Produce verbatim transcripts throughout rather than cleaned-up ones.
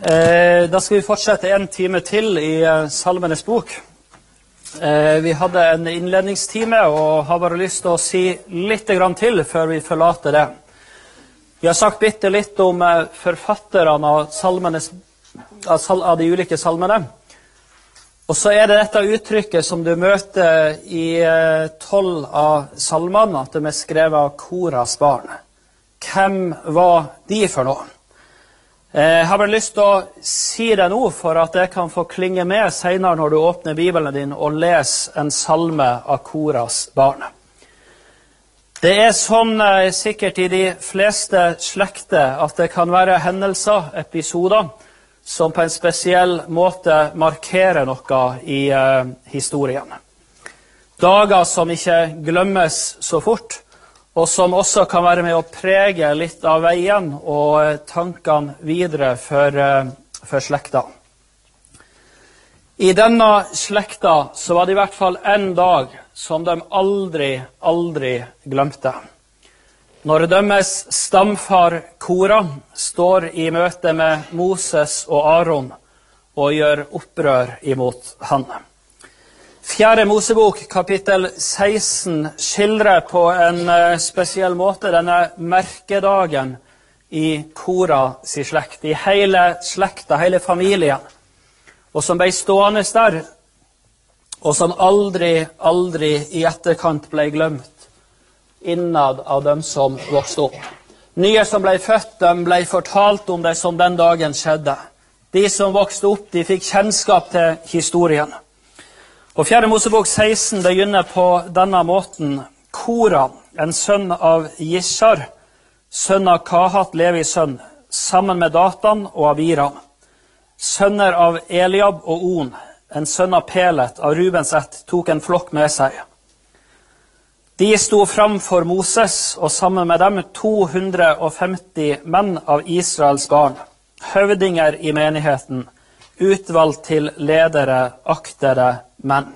Eh, da skal vi fortsette en time til i eh, Salmenes bok. Eh, vi hadde en innledningstime og har bare lyst til å si litt grann til før vi forlater det. Vi har sagt bitte litt om eh, forfatterne av, salmenes, av, sal, av de ulike salmene. Og så er det dette uttrykket som du møter i eh, tolv av salmene, at de er skrevet av Koras barn. Hvem var de for noe? Jeg har bare lyst til å si det nå, for at det kan få klinge med senere når du åpner Bibelen din og leser en salme av Koras barn. Det er sånn sikkert i de fleste slekter at det kan være hendelser, episoder, som på en spesiell måte markerer noe i uh, historien. Dager som ikke glemmes så fort, og som også kan være med å prege litt av veien og tankene videre for, for slekta. I denne slekta så var det i hvert fall en dag som de aldri, aldri glemte. Når deres stamfar Kora står i møte med Moses og Aron og gjør opprør imot han. Fjerde Mosebok, kapittel seksten, skildrer på en uh, spesiell måte denne merkedagen i Kora sin slekt, i hele slekta, hele familien, og som ble stående der, og som aldri, aldri i etterkant ble glemt innad av dem som vokste opp. Nye som ble født, de ble fortalt om det som den dagen skjedde. De som vokste opp, de fikk kjennskap til historien. Og fjerde Mosebok seksten begynner på denne måten. Kora, en sønn av Jishar, sønn av Kahat, Levis sønn, sammen med Datan og Abiram. Sønner av Eliab og On, en sønn av Pelet, av Rubens ett, tok en flokk med seg. De sto fram for Moses, og sammen med dem to hundre og femti menn av Israels barn, høvdinger i menigheten, utvalgt til ledere, aktere menn.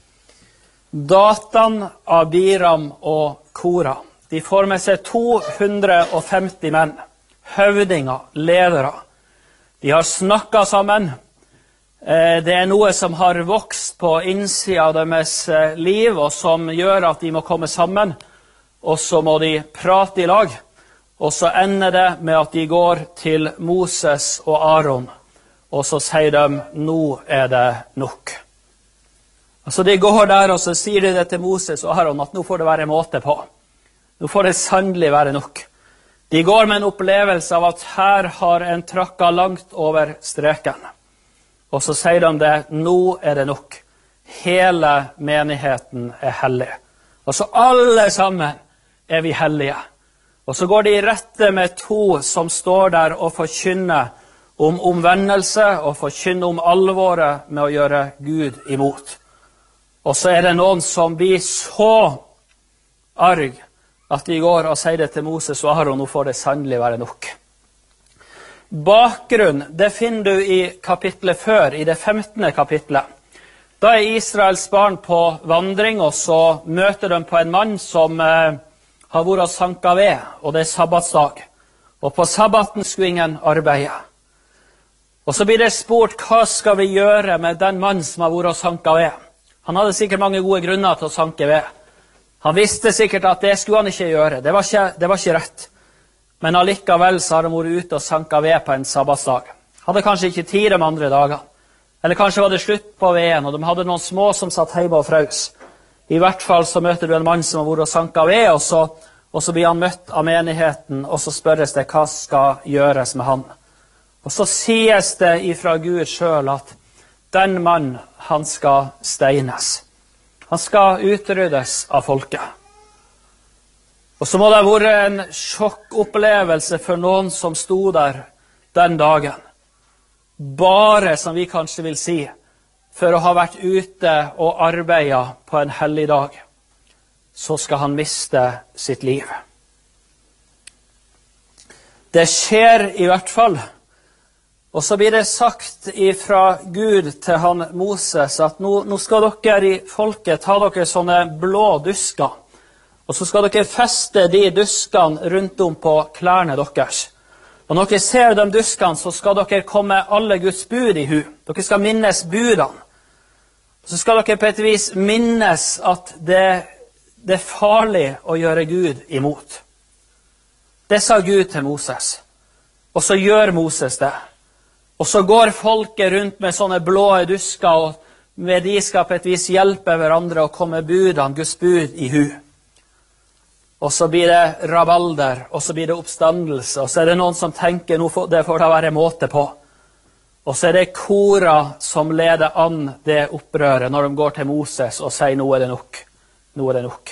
Datan, Abiram og Kora, de får med seg to hundre og femti menn, høvdinger, ledere. De har snakket sammen. Det er noe som har vokst på innsida av deres liv, og som gjør at de må komme sammen, og så må de prate i lag, og så ender det med at de går til Moses og Aron, og så sier de, nå er det nok. Altså de går der, og så sier de det til Moses og Aron, at nå får det være måte på. Nå får det sannelig være nok. De går med en opplevelse av at her har en trakket langt over streken. Og så sier de det, nå er det nok. Hele menigheten er hellig. Altså alle sammen er vi hellige. Og så går de i rette med to som står der og forkynner om omvendelse og forkynne om alvoret med å gjøre Gud imot. Og så er det noen som blir så arg at de går og sier det til Moses og Aron, nå får det sannelig være nok. Bakgrunn, det finner du i kapitlet før, i det femtende kapitlet. Da er Israels barn på vandring, og så møter de på en mann som eh, har vært og sanket ved, og det er sabbatsdag. Og på sabbaten skulle ingen arbeide. Og så blir det spurt, hva skal vi gjøre med den mann som har vært og sanket ved? Han hadde sikkert mange gode grunner til å sanke ved. Han visste sikkert at det skulle han ikke gjøre. Det var ikke, det var ikke rett. Men allikevel så har han vært ute og sanket ved på en sabbatsdag. Hadde kanskje ikke tid de andre dagene. Eller kanskje var det slutt på veden, og de hadde noen små som satt hjemme og frøs. I hvert fall så møter du en mann som har vært og sanket ved, og så, og så blir han møtt av menigheten, og så spørres det hva skal gjøres med han. Og så sies det ifra Gud selv at den mann, han skal steines. Han skal utryddes av folket. Og så må det ha vært en sjokkopplevelse for noen som sto der den dagen. Bare, som vi kanskje vil si, for å ha vært ute og arbeidet på en hellig dag, så skal han miste sitt liv. Det skjer i hvert fall. Og så blir det sagt ifra Gud til han Moses at nå, nå skal dere i folket ta dere sånne blå dusker, og så skal dere feste de duskene rundt om på klærne deres. Og Og når dere ser de duskene, så skal dere komme alle Guds bud i hu. Dere skal minnes budene. Så skal dere på et vis minnes at det, det er farlig å gjøre Gud imot. Det sa Gud til Moses. Og så gjør Moses det. Og så går folket rundt med sånne blå dusker, og med de skal på et vis hjelpe hverandre å komme budene, Guds bud i hu. Og så blir det rabalder, og så blir det oppstandelse, og så er det noen som tenker, nå får, det får da være måte på. Og så er det Kora som leder an det opprøret når de går til Moses og sier, nå er det nok, nå er det nok.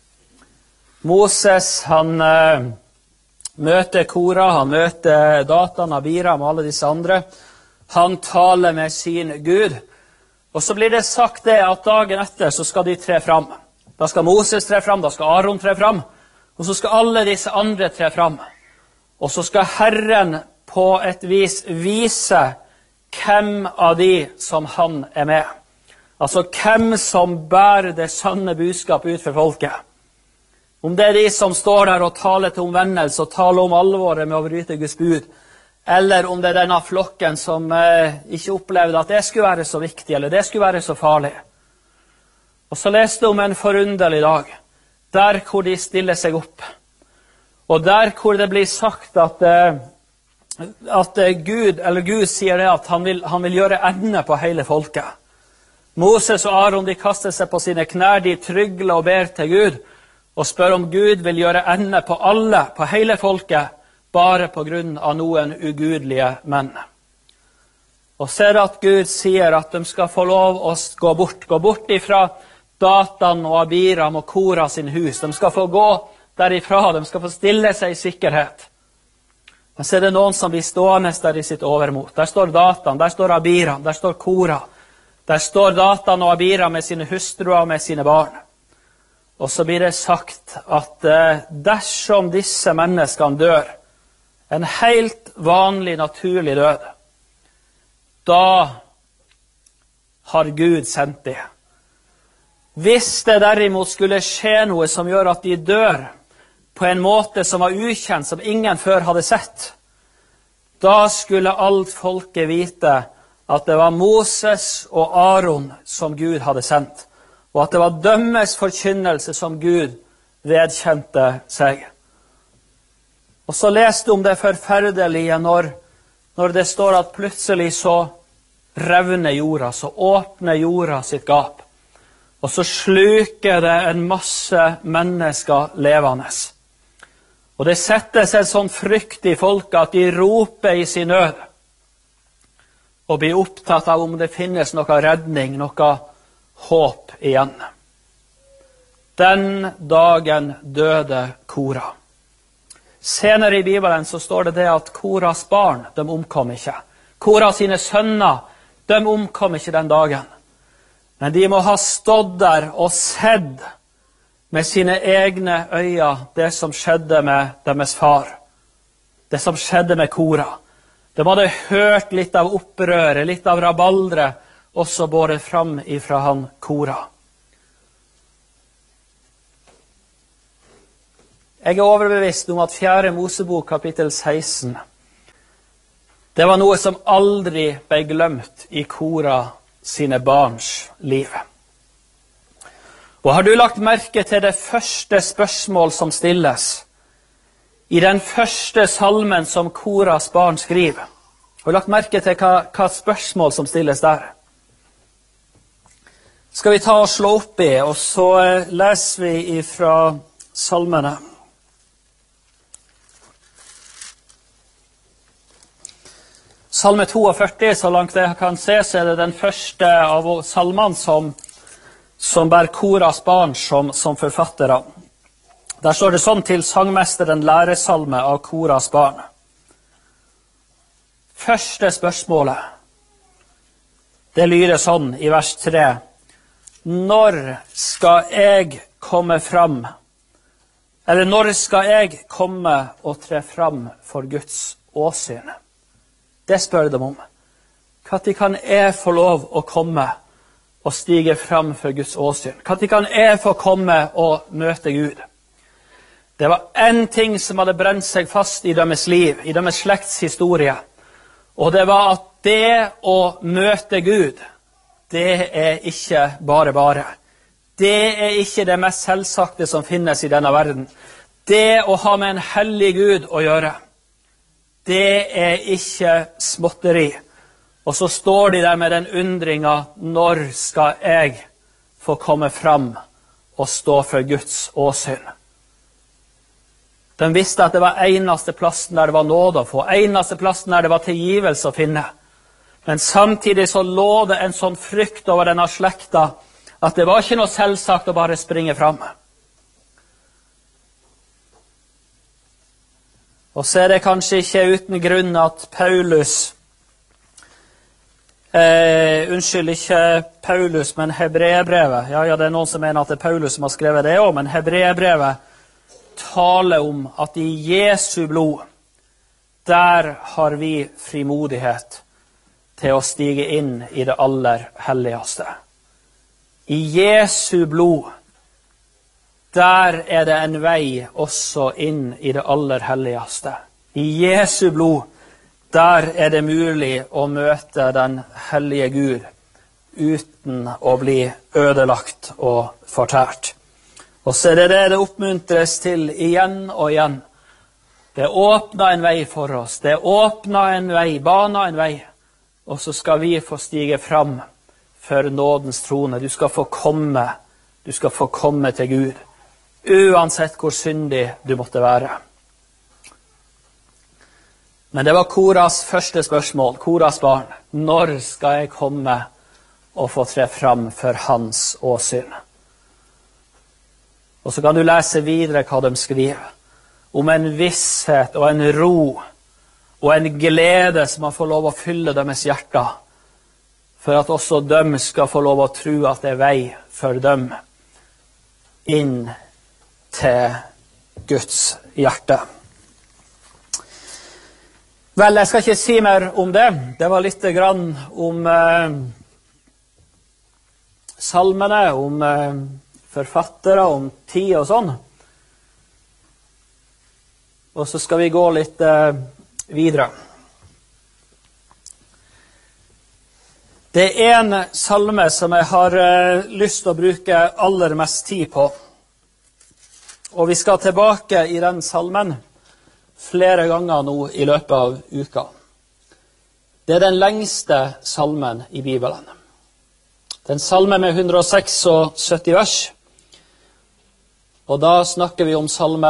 Moses, han eh, møter Kora, han møter Datan, Abiram og alle disse andre. Han taler med sin Gud. Og så blir det sagt det at dagen etter så skal de tre fram. Da skal Moses tre fram, da skal Aaron tre fram, og så skal alle disse andre tre fram. Og så skal Herren på et vis vise hvem av de som han er med. Altså hvem som bærer det sanne budskap ut for folket. Om det er de som står der og taler til omvendelse og taler om alvoret med å bryte Guds bud, eller om det er denne flokken som eh, ikke opplevde at det skulle være så viktig, eller det skulle være så farlig. Og så leste jeg om en forunderlig dag, der hvor de stiller seg opp. Og der hvor det blir sagt at, eh, at Gud, eller Gud sier det at han vil, han vil gjøre ende på hele folket. Moses og Aaron, de kaster seg på sine knær, de trygler og ber til Gud, og spør om Gud vil gjøre ende på alle, på hele folket, bare på grunn av noen ugudelige menn. Og ser at Gud sier at de skal få lov å gå bort, gå bort ifra Datan og Abiram og Kora sin hus. De skal få gå derifra, de skal få stille seg i sikkerhet. Men så er det noen som blir stående der i sitt overmot. Der står Datan, der står Abiram, der står Kora. Der står Datan og Abiram med sine hustruer og med sine barn. Og så blir det sagt at eh, dersom disse menneskene dør, en helt vanlig, naturlig død, da har Gud sendt dem. Hvis det derimot skulle skje noe som gjør at de dør på en måte som var ukjent, som ingen før hadde sett, da skulle alt folket vite at det var Moses og Aaron som Gud hadde sendt, og at det var dømmes forkynnelse som Gud vedkjente seg. Og så leste om det forferdelige når, når det står at plutselig så revner jorda, så åpner jorda sitt gap. Og så sluker det en masse mennesker levende. Og det settes en sånn frykt i folket at de roper i sin nød. Og blir opptatt av om det finnes noe redning, noe håp igjen. Den dagen døde Kora. Senere i Bibelen så står det det at Koras barn, de omkom ikke. Kora sine sønner, de omkom ikke den dagen. Men de må ha stått der og sett med sine egne øyne det som skjedde med deres far. Det som skjedde med Kora. De hadde hørt litt av opprøret, litt av rabaldret, også båret fram ifra han Kora. Jeg er overbevist om at fjerde Mosebok kapittel seksten, det var noe som aldri ble glemt i Kora sine barns liv. Og har du lagt merke til det første spørsmål som stilles i den første salmen som Koras barn skriver? Har du lagt merke til hva, hva spørsmål som stilles der? Skal vi ta og slå opp i, og så leser vi fra salmene. Salme førtito, så langt jeg kan se, så er det den første av salmene som, som bærer Koras barn som, som forfattere. Der står det sånn til sangmesteren læresalme av Koras barn. Første spørsmålet, det lyder sånn i vers tre. Når skal jeg komme fram? Eller når skal jeg komme og tre fram for Guds åsyn? Det spør de om. Når kan jeg få lov å komme og stige fram for Guds åsyn? Når kan jeg få komme og møte Gud? Det var en ting som hadde brent seg fast i deres liv, i deres slektshistorie. Og det var at det å møte Gud, det er ikke bare bare. Det er ikke det mest selvsagte som finnes i denne verden. Det å ha med en hellig Gud å gjøre, det er ikke småtteri. Og så står de der med den undringen, når skal jeg få komme fram og stå for Guds åsyn? De visste at det var eneste plassen der det var nåde å få, eneste plassen der det var tilgivelse å finne. Men samtidig så lå det en sånn frykt over denne slekta, at det var ikke noe selvsagt å bare springe fram. Og så er det kanskje ikke uten grunn at Paulus, eh, unnskyld, ikke Paulus, men Hebreerbrevet, ja, ja, det er noen som mener at det er Paulus som har skrevet det også, men Hebreerbrevet taler om at i Jesu blod, der har vi frimodighet til å stige inn i det aller helligste. I Jesu blod, der er det en vei også inn i det aller helligste. I Jesu blod, der er det mulig å møte den hellige Gud uten å bli ødelagt og fortært. Og så er det det det oppmuntres til igjen og igjen. Det åpner en vei for oss. Det åpner en vei, baner en vei. Og så skal vi få stige fram for nådens trone. Du skal få komme. Du skal få komme til Gud. Uansett hvor syndig du måtte være. Men det var Koras første spørsmål. Koras barn. Når skal jeg komme og få tre fram for hans åsyn? Og så kan du lese videre hva de skriver. Om en visshet og en ro og en glede som man får lov å fylle deres hjerter. For at også de skal få lov å tro at det er vei for dem inn til Guds hjerte. Vel, jeg skal ikke si mer om det. Det var litt grann om eh, salmene, om eh, forfattere, om tid og sånn. Og så skal vi gå litt eh, videre. Det er en salme som jeg har eh, lyst til å bruke aller mest tid på. Og vi skal tilbake i den salmen flere ganger nå i løpet av uka. Det er den lengste salmen i Bibelen. Den salme med hundre og syttiseks vers. Og da snakker vi om salme,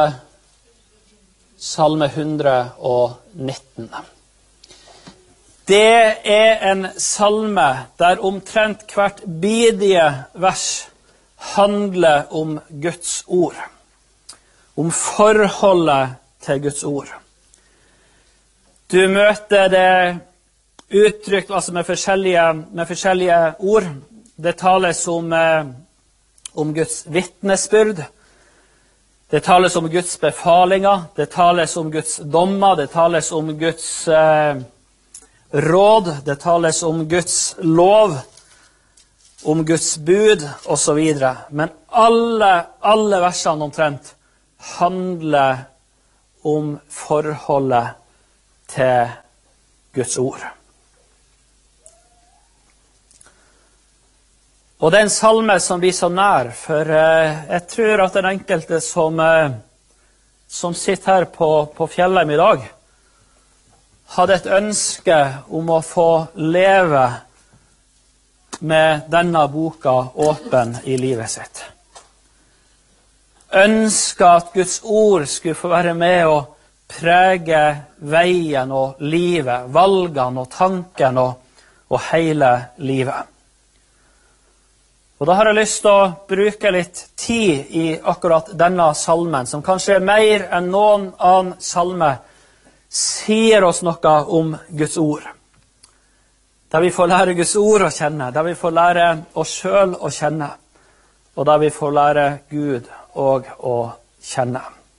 salme hundre og nitten. Det er en salme der omtrent hvert bidige vers handler om Guds ord. Om forholdet til Guds ord. Du møter det uttrykt altså med forskjellige, med forskjellige ord. Det tales om, eh, om Guds vittnesbyrd. Det tales om Guds befalinger. Det tales om Guds dommer. Det tales om Guds eh, råd. Det tales om Guds lov. Om Guds bud og så videre. Men alle, alle versene omtrent handler om forholdet til Guds ord. Og det er en salme som blir så nær, for eh, jeg tror at den enkelte som, eh, som sitter her på, på Fjellheim i dag, hadde et ønske om å få leve med denne boka åpen i livet sitt. Ønske at Guds ord skulle få være med og prege veien og livet, valgene og tanken og, og hele livet. Og da har jeg lyst til å bruke litt tid i akkurat denne salmen, som kanskje mer enn noen annen salme sier oss noe om Guds ord. Der vi får lære Guds ord å kjenne, der vi får lære oss selv å kjenne, og der vi får lære Gud og å kjenne.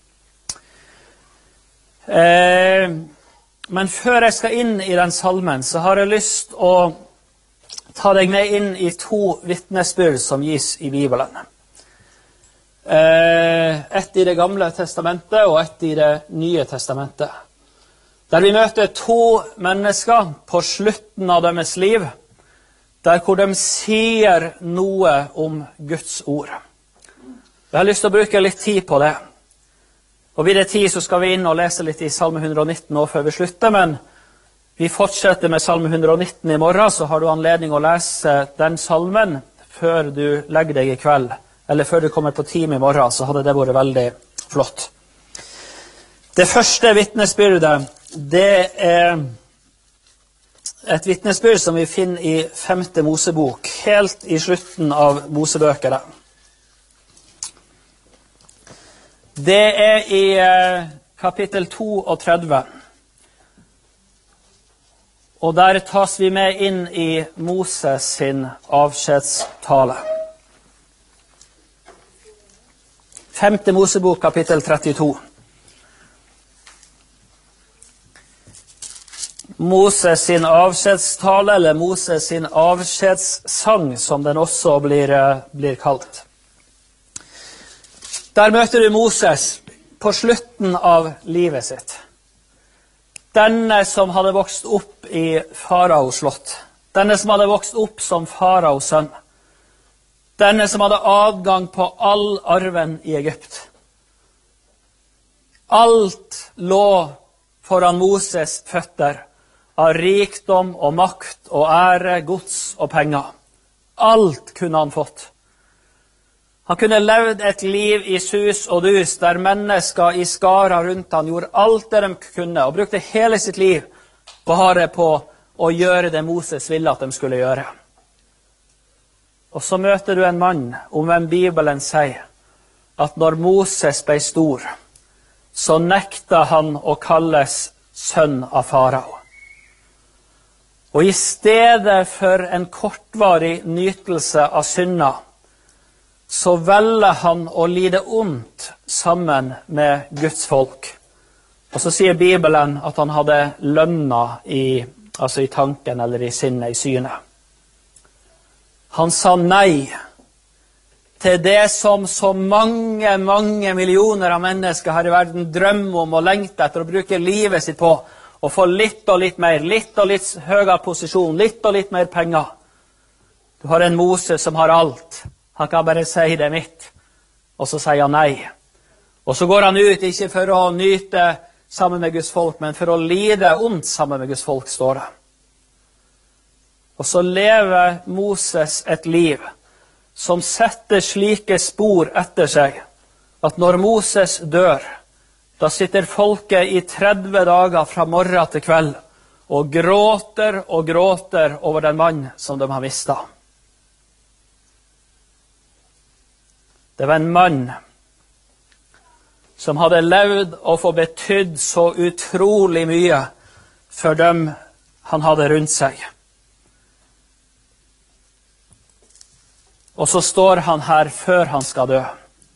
Eh, men før jeg skal inn i den salmen, så har jeg lyst å ta deg med inn i to vittnesbyrd som gis i Bibelen. Ett i det gamle testamentet og ett i det nye testamentet. Der vi møter to mennesker på slutten av deres liv, der hvor de sier noe om Guds ord. Jeg har lyst til å bruke litt tid på det. Og ved det tid så skal vi inn og lese litt i Salme hundre og nitten nå før vi slutter, men vi fortsetter med Salme hundre og nitten i morgen, så har du anledning å lese den salmen før du legger deg i kveld, eller før du kommer på time i morgen, så hadde det vært veldig flott. Det første vitnesbyrdet, det er et vitnesbyrd som vi finner i femte Mosebok, helt i slutten av Mosebøkene. Det er i kapittel trettito. Og der tas vi med inn i Moses sin avskjedstale. Femte Mosebok, kapittel trettito. Moses sin avskjedstale, eller Moses sin avskjedssang, som den også blir, blir kalt. Der møter du Moses på slutten av livet sitt. Denne som hadde vokst opp i faraos slott. Denne som hadde vokst opp som faraos sønn. Denne som hadde adgang på all arven i Egypt. Alt lå foran Moses føtter av rikdom og makt og ære, gods og penger. Alt kunne han fått. Han kunne levd et liv i sus og dus, der mennesker i skara rundt han gjorde alt det de kunne, og brukte hele sitt liv bare på å gjøre det Moses ville at de skulle gjøre. Og så møter du en mann, om hvem Bibelen sier, at når Moses ble stor, så nekta han å kalles sønn av farao. Og i stedet for en kortvarig nytelse av synda, så velger han å lide ondt sammen med Guds folk. Og så sier Bibelen at han hadde lønna i, altså i tanken eller i sinnet, i synet. Han sa nei til det som så mange, mange millioner av mennesker her i verden drømmer om og lengter etter å bruke livet sitt på, og få litt og litt mer, litt og litt høyere posisjon, litt og litt mer penger. Du har en Moses som har alt. Han kan bare si det mitt, og så sier han nei. Og så går han ut, ikke for å nyte sammen med Guds folk, men for å lide ondt sammen med Guds folk, står det. Og så lever Moses et liv som setter slike spor etter seg, at når Moses dør, da sitter folket i tretti dager fra morgen til kveld, og gråter og gråter over den mann som de har mistet. Det var en mann som hadde levd og få betydd så utrolig mye for dem han hadde rundt seg. Og så står han her før han skal dø.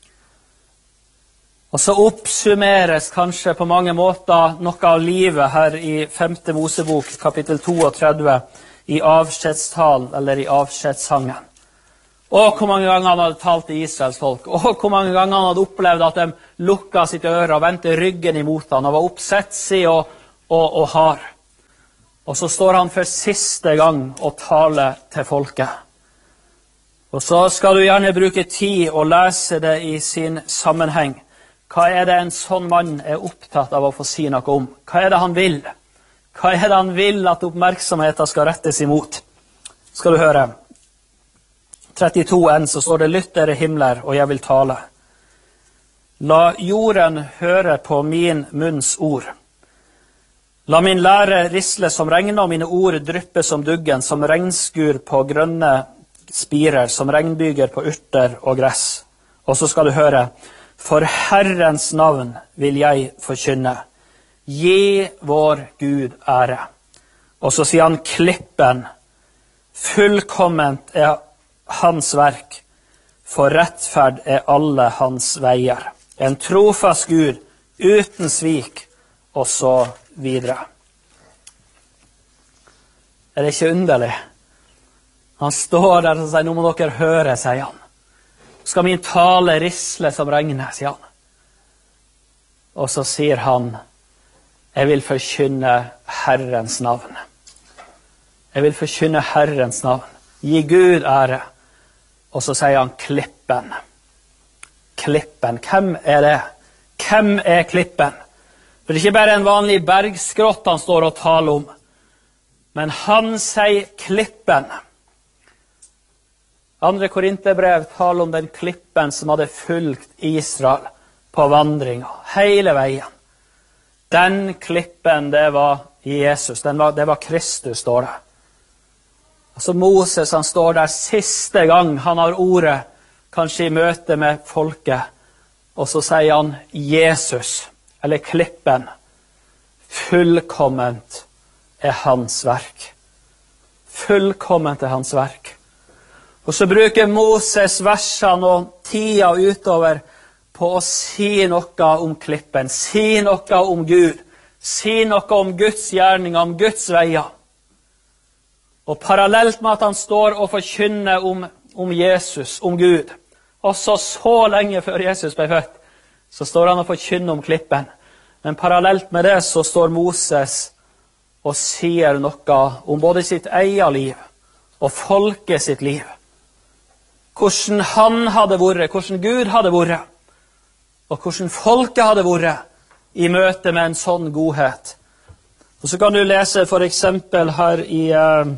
Og så oppsummeres kanskje på mange måter noe av livet her i femte Mosebok, kapittel trettito, i avskjedstalen eller i avskjedssangen. Og hvor mange ganger han hadde talt til Israels folk, og hvor mange ganger han hadde opplevd at de lukket sitt øre og vendte ryggen imot han, og var oppsetsig og, og, og hard. Og så står han for siste gang og taler til folket. Og så skal du gjerne bruke tid og lese det i sin sammenheng. Hva er det en sånn mann er opptatt av å få si noe om? Hva er det han vil? Hva er det han vil at oppmerksomheten skal rettes imot? Skal du høre. trettito en, så står det, lytt dere himler, og jeg vil tale. La jorden høre på min munns ord. La min lære risle som regn, og mine ord dryppe som duggen, som regnskur på grønne spirer, som regnbyger på urter og gress. Og så skal du høre, for Herrens navn vil jeg forkynne. Gi vår Gud ære. Og så sier han klippen, fullkomment er hans verk, for rettferd er alle hans veier. En trofast Gud, uten svik, og så videre. Er det ikke underlig? Han står der og sier, nå må dere høre, sier han. skal min tale risle som regnet, sier han. Og så sier han, jeg vil forkynne Herrens navn. Jeg vil forkynne Herrens navn. Gi Gud ære. Og så sier han klippen. Klippen. Hvem er det? Hvem er klippen? For det er ikke bare en vanlig bergskrott han står og taler om. Men han sier klippen. Andre Korinterbrev taler om den klippen som hadde fulgt Israel på vandringen, hele veien. Den klippen, det var Jesus, den var, det var Kristus, står det. Altså Moses, han står der siste gang han har ordet, kanskje i møte med folket, og så sier han Jesus, eller klippen, fullkomment er hans verk. Fullkomment er hans verk. Og så bruker Moses versene og tida utover på å si noe om klippen, si noe om Gud, si noe om Guds gjerning, om Guds veier. Og parallelt med at han står og forkynner om, om Jesus, om Gud, også så lenge før Jesus ble født, så står han og forkynner om klippen. Men parallelt med det så står Moses og sier noe om både sitt eget liv og folket sitt liv. Hvordan han hadde vært, hvordan Gud hadde vært, og hvordan folket hadde vært i møte med en sånn godhet. Og så kan du lese for eksempel her i, uh,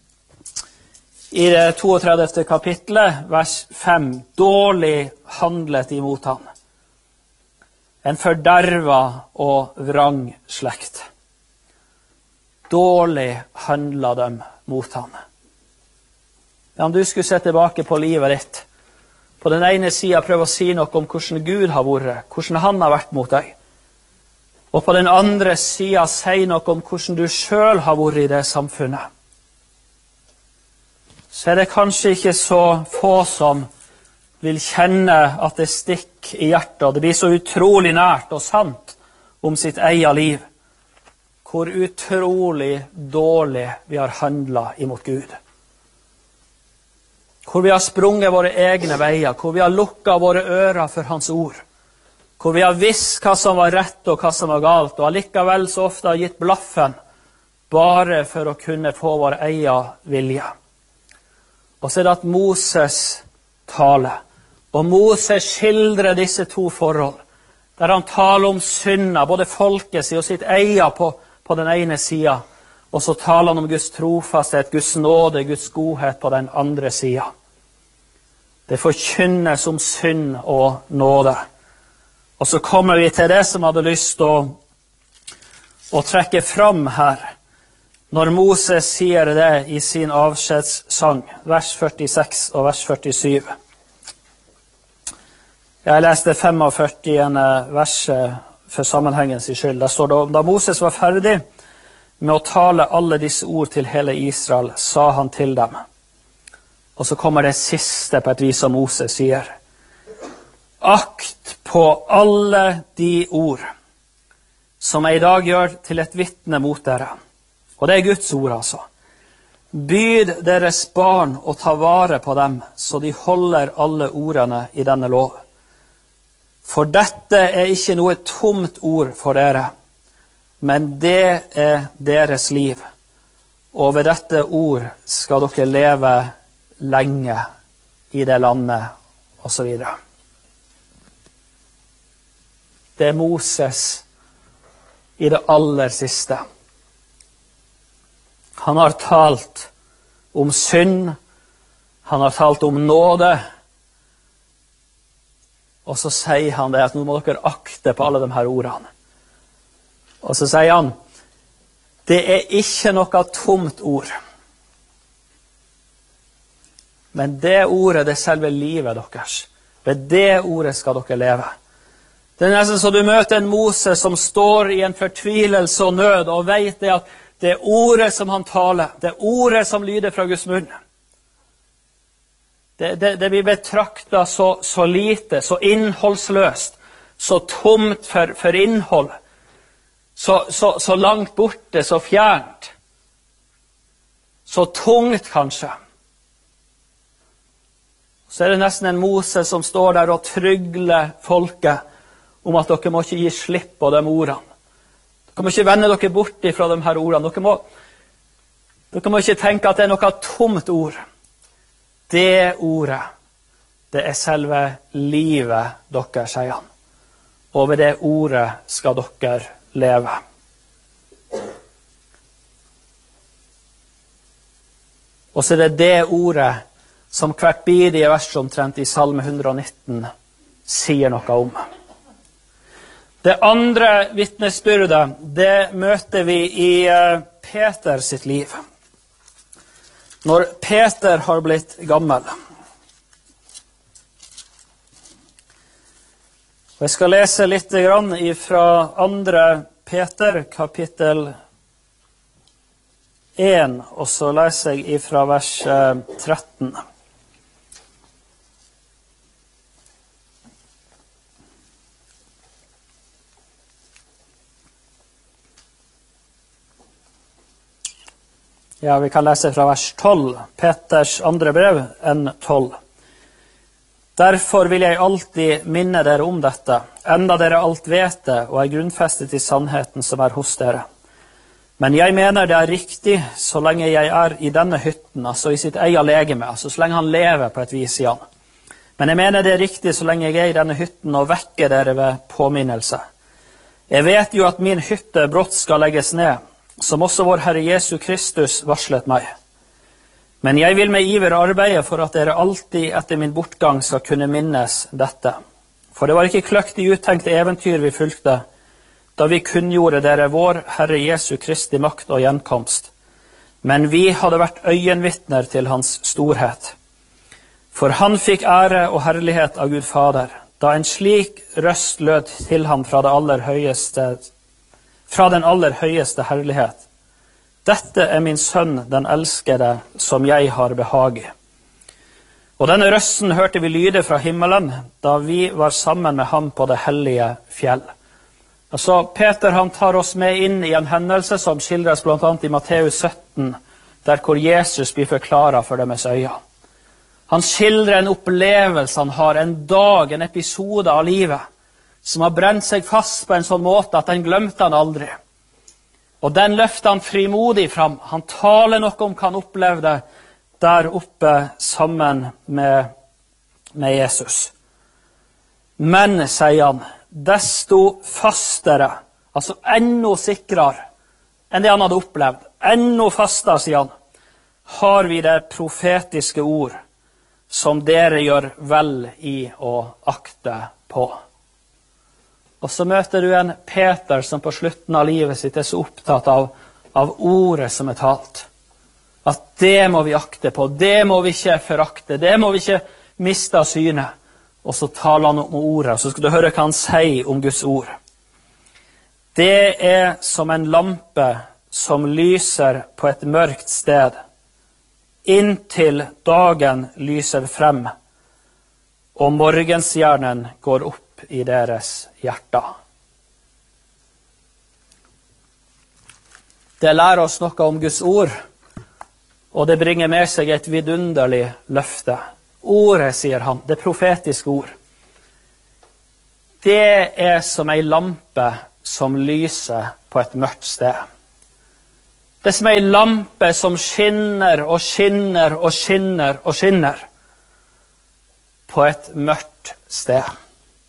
i det toogtredivte kapitlet, vers fem. Dårlig handlet imot han. En forderva og vrang slekt. Dårlig handlet dem mot han. Ja, om du skulle se tilbake på livet ditt, på den ene siden prøve å si noe om hvordan Gud har vært, hvordan han har vært mot deg. Og på den andre siden si noe om hvordan du selv har vært i det samfunnet. Så er det kanskje ikke så få som vil kjenne at det stikker i hjertet, og det blir så utrolig nært og sant om sitt eget liv. Hvor utrolig dårlig vi har handlet imot Gud. Hvor vi har sprunget våre egne veier, hvor vi har lukket våre ører for hans ord, hvor vi har visst hva som var rett og hva som var galt, og allikevel så ofte har gitt blaffen, bare for å kunne få vår egen vilje. Og så er det at Moses taler, og Moses skildrer disse to forhold, der han taler om synder, både folket sitt og sitt eget på, på den ene siden, og så taler han om Guds trofasthet, Guds nåde, Guds godhet på den andre siden. Det forkynnes om synd og nåde. Og så kommer vi til det som jeg hadde lyst til å, å trekke fram her, når Moses sier det i sin avskjedssang, vers førtiseks og vers førtisju. Jeg leste femogførti verset for sammenhengens skyld. Der står det, da Moses var ferdig med å tale alle disse ord til hele Israel, sa han til dem. Og så kommer det siste på et vis som Moses sier. Akt på alle de ord som jeg i dag gjør til et vittne mot dere. Og det er Guds ord altså. Byd deres barn å ta vare på dem, så de holder alle ordene i denne lov. For dette er ikke noe tomt ord for dere, men det er deres liv. Og ved dette ord skal dere leve lenge i det landet, og så videre. Det er Moses i det aller siste. Han har talt om synd, han har talt om nåde, og så sier han det at nå må dere akte på alle de her ordene. Og så sier han, det er ikke noe tomt ord. Men det ordet, det er selve livet deres. Ved det ordet skal dere leve. Det er nesten så du møter en Moses som står i en fortvilelse og nød, og vet det at det er ordet som han taler, det er ordet som lyder fra Guds munn. Det, det, det blir betraktet så, så lite, så innholdsløst, så tomt for, for innhold, så, så, så langt borte, så fjernt, så tungt kanskje. Så er det nesten en Moses som står der og trygler folket om at dere må ikke gi slipp på de ordene. Dere må ikke vende dere bort fra de her ordene. Dere må, dere må ikke tenke at det er noe tomt ord. Det ordet, det er selve livet dere, sier han. Og ved det ordet skal dere leve. Og så er det det ordet som hvert bidige vers omtrent i Salme hundre og nitten sier noe om. Det andre vittnesbyrdet, det møter vi i Peter sitt liv. Når Peter har blitt gammel. Og jeg skal lese litt fra andre Peter, kapittel én, og så leser jeg fra vers tretten. Ja, vi kan lese fra vers tolv, Peters andre brev, enn tolv. Derfor vil jeg alltid minne dere om dette, enda dere alt vet det, og er grunnfestet i sannheten som er hos dere. Men jeg mener det er riktig så lenge jeg er i denne hytten, altså i sitt eget legeme, altså så lenge han lever på et vis igjen. Men jeg mener det er riktig så lenge jeg er i denne hytten og vekker dere ved påminnelse. Jeg vet jo at min hytte brått skal legges ned, som også vår Herre Jesu Kristus varslet meg. Men jeg vil med iver arbeide for at dere alltid etter min bortgang skal kunne minnes dette. For det var ikke kløkt i uttenkte eventyr vi fulgte, da vi kunngjorde dere vår Herre Jesu Kristi makt og gjenkomst. Men vi hadde vært øyenvittner til hans storhet. For han fikk ære og herlighet av Gud Fader, da en slik røst lød til ham fra, det aller høyeste, fra den aller høyeste herlighet. Dette er min sønn, den elskede, som jeg har behag i. Og denne røsten hørte vi lyde fra himmelen, da vi var sammen med ham på det hellige fjell. Altså, Peter han tar oss med inn i en hendelse som skildres blant annet i Matteus sytten, der hvor Jesus blir forklaret for deres øyne. Han skildrer en opplevelse han har, en dag, en episode av livet, som har brent seg fast på en sånn måte at den glemte han aldri. Og den løfter han frimodig fram. Han taler noe om hva han opplevde der oppe sammen med, med Jesus. Men, sier han, desto fastere, altså enda sikrere enn det han hadde opplevd, enda fastere, sier han, har vi det profetiske ord som dere gjør vel i å akte på. Og så møter du en Peter som på slutten av livet sitt er så opptatt av, av ordet som er talt. At det må vi akte på, det må vi ikke forakte, det må vi ikke miste av syne. Og så taler han om ordet, og så skal du høre hva han sier om Guds ord. Det er som en lampe som lyser på et mørkt sted, inntil dagen lyser frem, og morgenstjernen går opp i deres hjerter. Det lærer oss noe om Guds ord, og det bringer med seg et vidunderlig løfte. Ordet, sier han, det profetiske ord. Det er som en lampe som lyser på et mørkt sted. Det er som en lampe som skinner og skinner og skinner og skinner på et mørkt sted.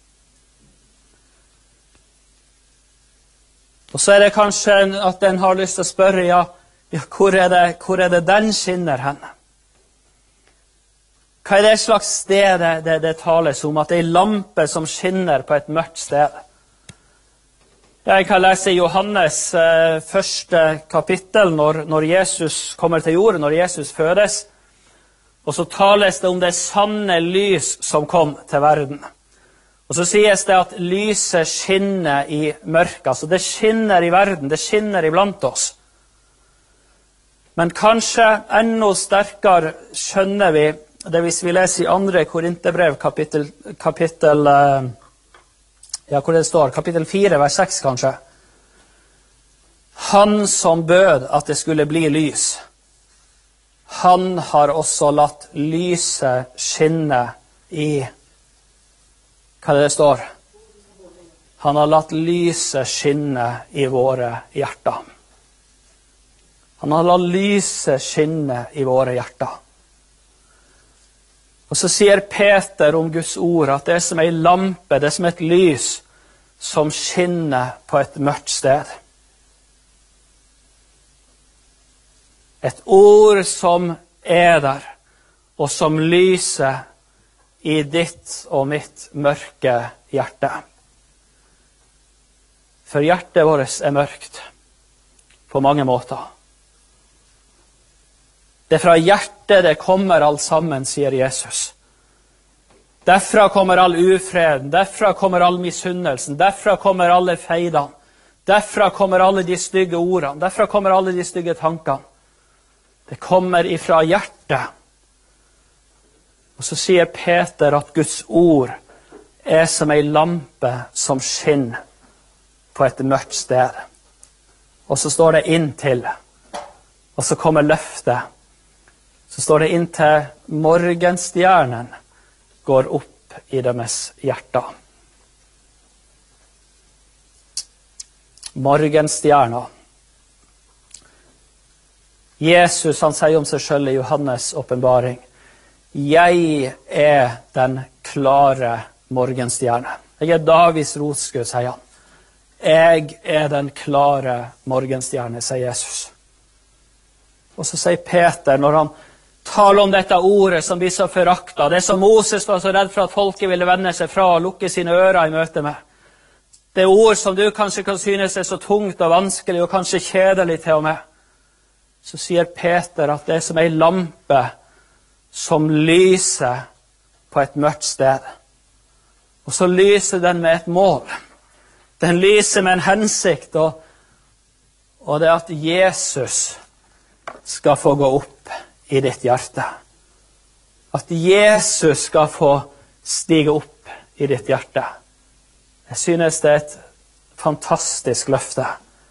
Og så er det kanskje at den har lyst til å spørre, ja, ja hvor, er det, hvor er det den skinner hen? Hva er det slags sted det, det, det tales om, at det er en lampe som skinner på et mørkt sted? Jeg kan lese i Johannes eh, første kapittel, når, når Jesus kommer til jorden, når Jesus fødes, og så tales det om det sanne lys som kom til verden. Og så sies det at lyset skinner i mørket, altså det skinner i verden, det skinner iblant oss. Men kanskje enda sterkere skjønner vi det hvis vi leser i andre Korinterbrev, kapittel, kapittel, ja, hvor det står, kapittel fire, vers seks kanskje. Han som bød at det skulle bli lys, han har også latt lyset skinne i, hva det står? Han har latt lyset skinne i våre hjerter. Han har latt lyset skinne i våre hjerter. Og så sier Peter om Guds ord at det er som en lampe, det er som et lys som skinner på et mørkt sted. Et ord som er der, og som lyser i ditt og mitt mørke hjerte. For hjertet vårt er mørkt på mange måter. Det er fra hjertet det kommer alt sammen, sier Jesus. Derfra kommer all ufreden, derfra kommer all misunnelsen, derfra kommer alle feidene, derfra kommer alle de stygge ordene, derfra kommer alle de stygge tankene. Det kommer ifra hjertet. Og så sier Peter at Guds ord er som en lampe som skinner på et mørkt sted. Og så står det inntil, og så kommer løftet. Så står det inntil morgenstjernen går opp i deres hjerter. Morgenstjerna. Jesus, han sier om seg selv i Johannes åpenbaring: Jeg er den klare morgenstjerne. Jeg er Davids rotskudd, sier han. Jeg er den klare morgenstjerne, sier Jesus. Og så sier Peter, når han taler om dette ordet som blir så foraktet, det som Moses var så redd for at folket ville vende seg fra og lukke sine ører i møte med. Det ord som du kanskje kan synes er så tungt og vanskelig og kanskje kjedelig til og med. Så sier Peter at det er som en lampe som lyser på et mørkt sted. Og så lyser den med et mål. Den lyser med en hensikt, og, og det er at Jesus skal få gå opp i ditt hjerte. At Jesus skal få stige opp i ditt hjerte. Jeg synes det er et fantastisk løfte.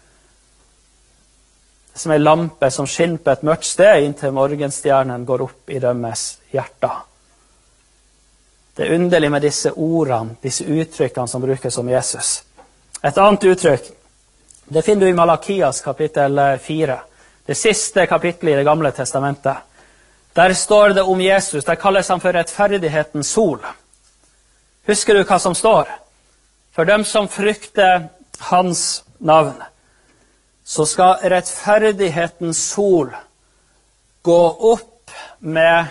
Det er som en lampe som skinner på et mørkt sted inntil morgenstjernen går opp i deres hjerter. Det er underlig med disse ordene, disse uttrykkene som brukes om Jesus. Et annet uttrykk, det finner du i Malakias kapittel fire. Det siste kapittelet i det gamle testamentet. Der står det om Jesus, der kalles han for rettferdighetens sol. Husker du hva som står? For dem som frykter hans navn, så skal rettferdighetens sol gå opp med,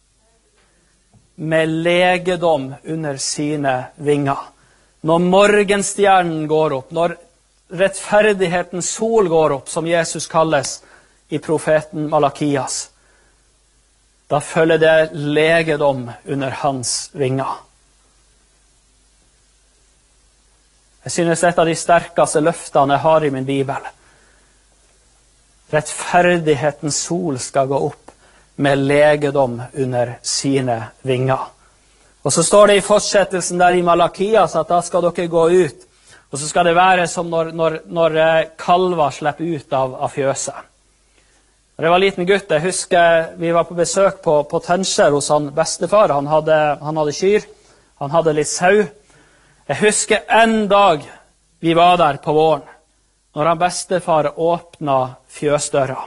med legedom under sine vinger. Når morgenstjernen går opp, når rettferdighetens sol går opp, som Jesus kalles i profeten Malakias, da følger det legedom under hans vinger. Jeg synes dette er de sterkeste løftene jeg har i min bibel. Rettferdighetens sol skal gå opp med legedom under sine vinger. Og så står det i fortsettelsen der i Malakias at da skal dere gå ut, og så skal det være som når, når, når kalver slipper ut av, av fjøset. Når jeg var liten gutt, jeg husker vi var på besøk på, på Tønsjer hos han bestefar. Han hadde, han hadde kyr, han hadde litt sau. Jeg husker en dag vi var der på våren, når han bestefar åpnet fjøsdøra.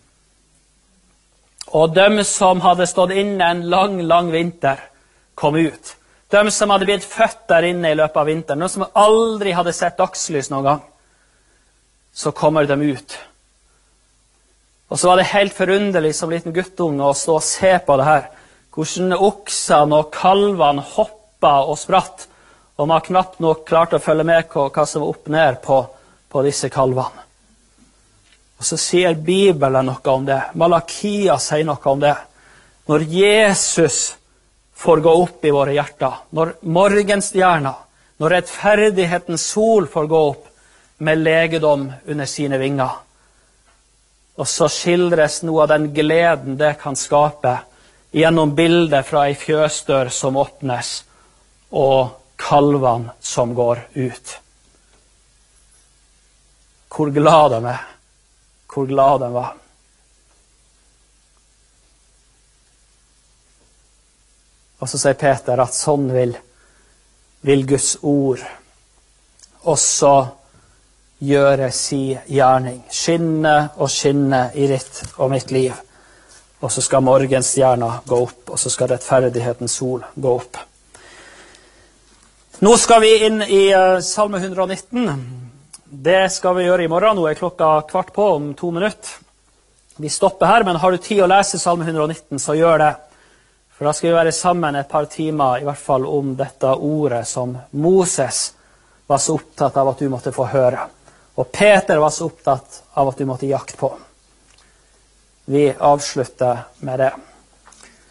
Og de som hadde stått inne en lang, lang vinter, kom ut. De som hadde blitt født der inne i løpet av vinteren, de som aldri hadde sett dagslys noen gang, så kommer de ut. Og så var det helt forunderlig som liten guttunge å stå og se på det her. Hvordan oksene og kalvene hoppet og spratt, og man knapt nok klarte å følge med på hva som var opp ned på, på disse kalvene. Og så sier Bibelen noe om det. Malakia sier noe om det. Når Jesus får gå opp i våre hjerter, når morgenstjerna, når rettferdighetens sol får gå opp med legedom under sine vinger, og så skildres noe av den gleden det kan skape gjennom bildet fra ei fjøsdør som åpnes, og kalvene som går ut. Hvor glad de er, hvor glad de var. Og så sier Peter at sånn vil, vil Guds ord også gjøre si gjerning. Skinne og skinne i ditt og mitt liv. Og så skal morgenstjerna gå opp, og så skal rettferdighetens sol gå opp. Nå skal vi inn i uh, Salme hundre og nitten. Det skal vi gjøre i morgen. Nå er klokka kvart på om to minutter. Vi stopper her, men har du tid å lese Salme hundre og nitten, så gjør det. For da skal vi være sammen et par timer, i hvert fall om dette ordet som Moses var så opptatt av at du måtte få høre. Og Peter var så opptatt av at du måtte jakte på. Vi avslutter med det.